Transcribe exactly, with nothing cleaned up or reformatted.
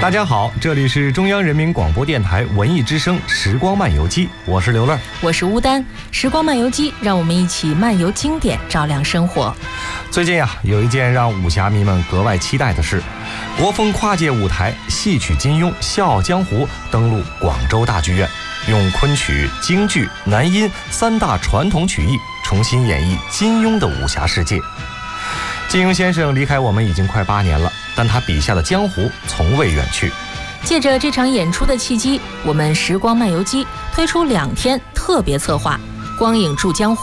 大家好，这里是中央人民广播电台文艺之声时光漫游记，我是刘乐， 我是乌丹。时光漫游记，让我们一起漫游经典，照亮生活。 最近啊，有一件让武侠迷们格外期待的事，国风跨界舞台戏曲金庸《笑傲江湖》登陆广州大剧院，用昆曲、京剧、南音三大传统曲艺重新演绎金庸的武侠世界。金庸先生离开我们已经快八年了，但他笔下的江湖从未远去。 借着这场演出的契机，我们时光漫游记推出两天特别策划，光影助江湖。